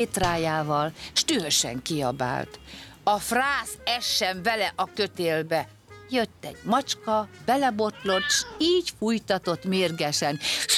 létrájával, s dühösen kiabált. A frász essen vele a kötélbe. Jött egy macska, belebotlott, s így fújtatott mérgesen.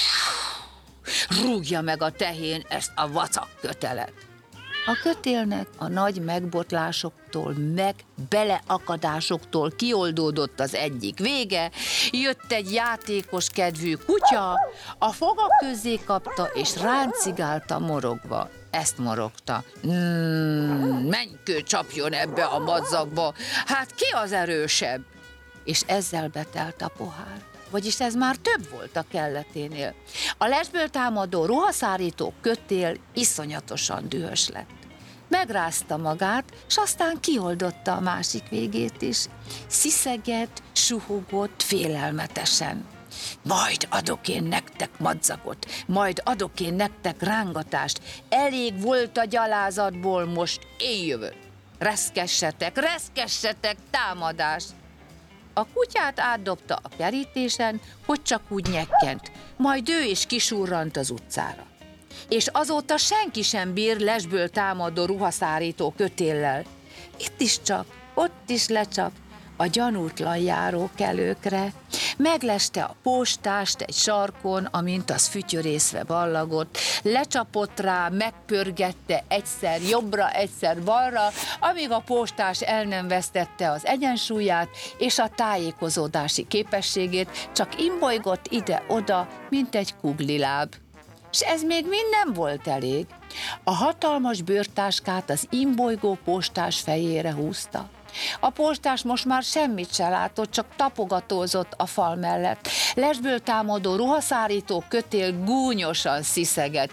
Rúgja meg a tehén ezt a vacak kötelet. A kötélnek a nagy megbotlásoktól, meg beleakadásoktól kioldódott az egyik vége, jött egy játékos kedvű kutya, a foga közé kapta és ráncigálta morogva. Ezt morogta. Mennykő csapjon ebbe a madzagba, hát ki az erősebb? És ezzel betelt a pohár. Vagyis ez már több volt a kelleténél. A lesből támadó ruhaszárító kötél iszonyatosan dühös lett. Megrázta magát, s aztán kioldotta a másik végét is. Sziszegett, suhogott félelmetesen. Majd adok én nektek madzagot, majd adok én nektek rángatást. Elég volt a gyalázatból, most én jövök. Reszkessetek, támadás! A kutyát átdobta a kerítésen, hogy csak úgy nyekkent, majd ő is kisurrant az utcára. És azóta senki sem bír lesből támadó ruhaszárító kötéllel. Itt is csak, ott is lecsap, a gyanútlan járó kelőkre. Megleste a postást egy sarkon, amint az fütyörészve ballagott, lecsapott rá, megpörgette egyszer jobbra, egyszer balra, amíg a postás el nem vesztette az egyensúlyát és a tájékozódási képességét, csak imbolygott ide-oda, mint egy kugliláb. S ez még mind nem volt elég. A hatalmas bőrtáskát az imbolygó postás fejére húzta. A postás most már semmit se látott, csak tapogatózott a fal mellett. Lesből támadó ruhaszárító kötél gúnyosan sziszegett.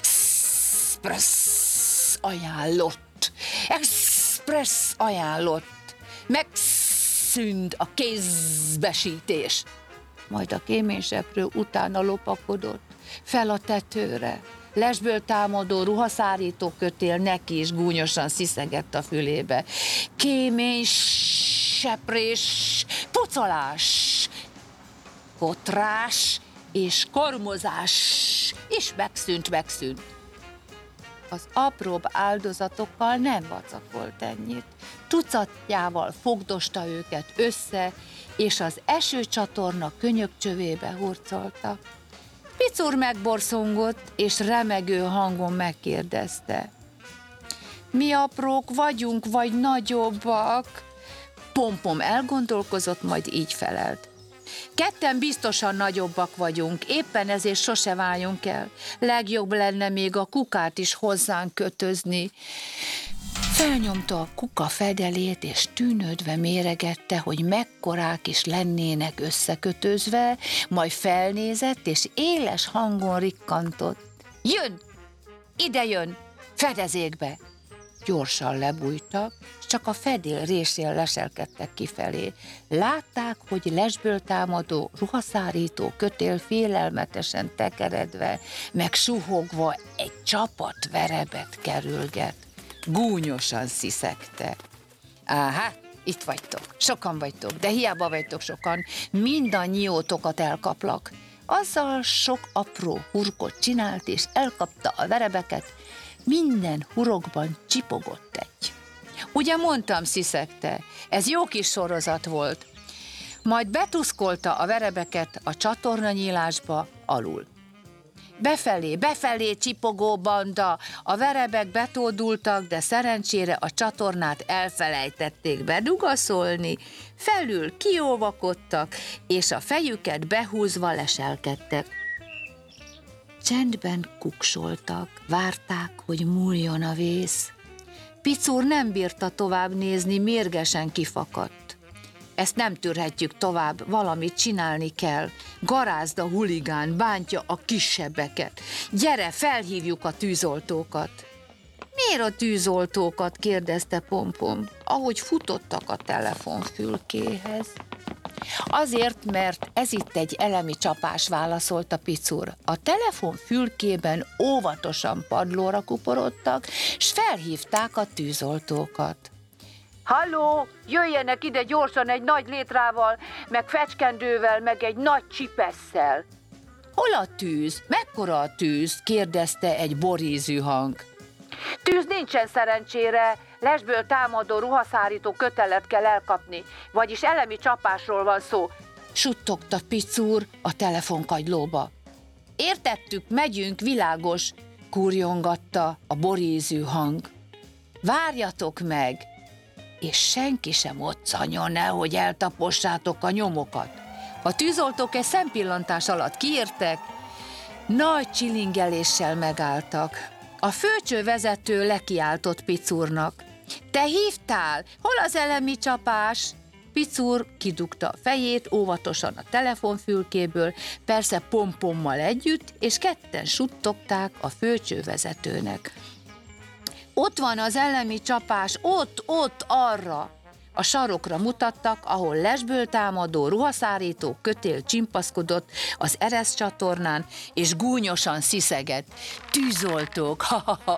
Express ajánlott! Express ajánlott! Megszűnt a kézbesítés! Majd a kéményseprő utána lopakodott, fel a tetőre. Lesből támadó ruhaszárító kötél neki is gúnyosan sziszegett a fülébe. Kémény, seprés, pucolás, kotrás és kormozás is megszűnt. Az apróbb áldozatokkal nem vacakolt ennyit. Tucatjával fogdosta őket össze, és az esőcsatorna könyökcsövébe hurcolta. Picur megborszongott, és remegő hangon megkérdezte. Mi aprók vagyunk, vagy nagyobbak? Pompom elgondolkozott, majd így felelt. Ketten biztosan nagyobbak vagyunk, éppen ezért sose váljunk el. Legjobb lenne még a kukát is hozzánk kötözni. Felnyomta a kuka fedelét, és tűnődve méregette, hogy mekkorák is lennének összekötözve, majd felnézett, és éles hangon rikkantott. Jön! Ide jön! Fedezékbe! Gyorsan lebújtak, s csak a fedél résén leselkedtek kifelé. Látták, hogy lesből támadó, ruhaszárító kötél félelmetesen tekeredve, meg suhogva egy csapat verebet kerülget. Gúnyosan sziszegte. Áhá, itt vagytok, sokan vagytok, de hiába vagytok sokan, mindannyiótokat elkaplak. Azzal sok apró hurkot csinált, és elkapta a verebeket, minden hurokban csipogott egy. Ugye mondtam, sziszegte, ez jó kis sorozat volt. Majd betuszkolta a verebeket a csatornanyílásba alul. Befelé csipogó banda, a verebek betódultak, de szerencsére a csatornát elfelejtették bedugaszolni, felül kióvakodtak, és a fejüket behúzva leselkedtek. Csendben kuksoltak, várták, hogy múljon a vész. Picur nem bírta tovább nézni, mérgesen kifakadt. Ezt nem tűrhetjük tovább, valamit csinálni kell. Garázda huligán bántja a kisebbeket. Gyere, felhívjuk a tűzoltókat. Miért a tűzoltókat? Kérdezte Pompom, ahogy futottak a telefonfülkéhez. Azért, mert ez itt egy elemi csapás, válaszolta Picur. A telefonfülkében óvatosan padlóra kuporodtak, s felhívták a tűzoltókat. Halló, jöjjenek ide gyorsan egy nagy létrával, meg fecskendővel, meg egy nagy csipesszel. Hol a tűz? Mekkora a tűz? Kérdezte egy borízű hang. Tűz nincsen szerencsére, lesből támadó ruhaszárító kötelet kell elkapni, vagyis elemi csapásról van szó, suttogta Picur a telefonkagylóba. Értettük, megyünk, világos, kurjongatta a borízű hang. Várjatok meg, és senki sem occanjon, nehogy eltapossátok a nyomokat. A tűzoltók egy szempillantás alatt kiértek, nagy csilingeléssel megálltak. A főcsővezető lekiáltott Picurnak. Te hívtál? Hol az elemi csapás? Picur kidugta a fejét óvatosan a telefonfülkéből, persze pompommal együtt, és ketten suttogták a főcsővezetőnek. Ott van az elemi csapás, ott, arra! A sarokra mutattak, ahol lesből támadó ruhaszárító kötél csimpaszkodott az ereszcsatornán, és gúnyosan sziszegett. Tűzoltók,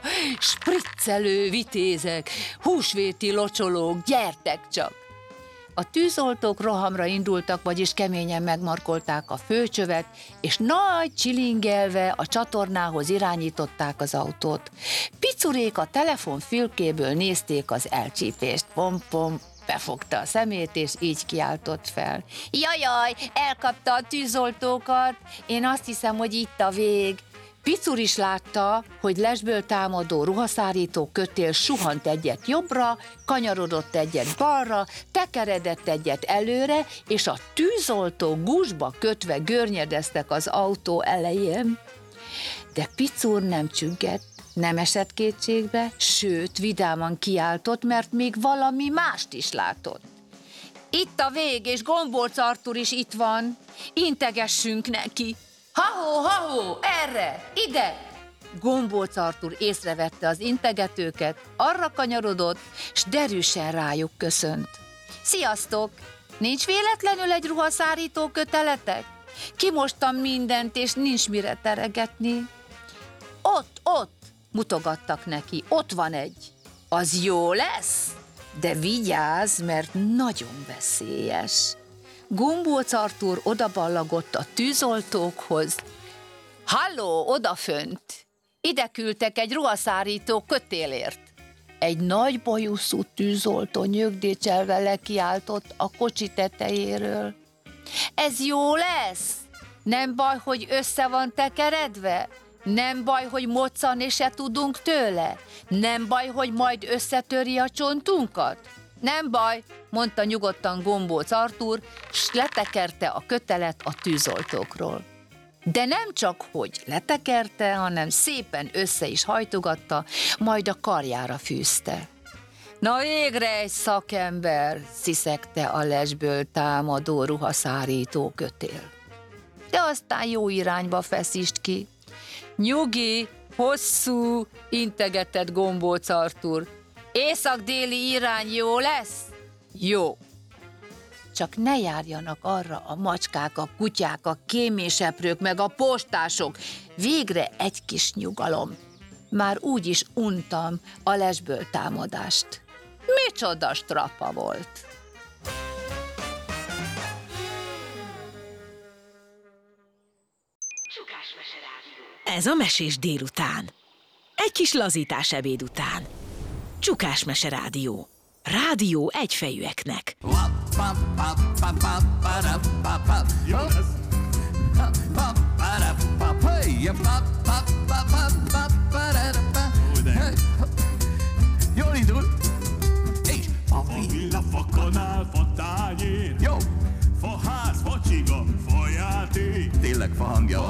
spriccelő vitézek, húsvéti locsolók, gyertek csak! A tűzoltók rohamra indultak, vagyis keményen megmarkolták a főcsövet, és nagy csilingelve a csatornához irányították az autót. Picurék a telefonfülkéből nézték az elcsípést. Pom-pom befogta a szemét, és így kiáltott fel. Jajaj, elkapta a tűzoltókat, én azt hiszem, hogy itt a vég. Picur is látta, hogy lesből támadó ruhaszárító kötél suhant egyet jobbra, kanyarodott egyet balra, tekeredett egyet előre, és a tűzoltó gúzsba kötve görnyedeztek az autó elején. De Picur nem csüggett, nem esett kétségbe, sőt, vidáman kiáltott, mert még valami mást is látott. Itt a vég, és Gombóc Artúr is itt van, integessünk neki. Ha-hó, erre, ide! Gombóc Artúr észrevette az integetőket, arra kanyarodott, s derűsen rájuk köszönt. Sziasztok! Nincs véletlenül egy ruhaszárító köteletek? Kimostam mindent, és nincs mire teregetni. Ott, mutogattak neki, ott van egy. Az jó lesz? De vigyázz, mert nagyon veszélyes. Gombóc Artúr odaballagott a tűzoltókhoz. Halló, odafönt! Ide küldtek egy ruhaszárító kötélért. Egy nagy bajuszú tűzoltó nyögdécselve lekiáltott a kocsi tetejéről. Ez jó lesz? Nem baj, hogy össze van tekeredve? Nem baj, hogy moccan és se tudunk tőle? Nem baj, hogy majd összetöri a csontunkat? Nem baj, mondta nyugodtan Gombóc Artúr, s letekerte a kötelet a tűzoltókról. De nem csak, hogy letekerte, hanem szépen össze is hajtogatta, majd a karjára fűzte. Na végre egy szakember, sziszegte a lesből támadó ruhaszárító kötél. De aztán jó irányba feszítsd ki. Nyugi, hosszú, integetett Gombóc Artúr. Észak-déli irány jó lesz? Jó. Csak ne járjanak arra a macskák, a kutyák, a kéményseprők, meg a postások. Végre egy kis nyugalom. Már úgy is untam a lesből támadást. Micsoda strappa volt. Ez a Mesés délután. Egy kis lazítás ebéd után. Csukás Mese Rádió. Rádió egyfejűeknek. Jól indul. És a villa, fa kanál, fa tányér. Jó. Fa ház, fa csiga, fa játék. Tényleg fa hangja.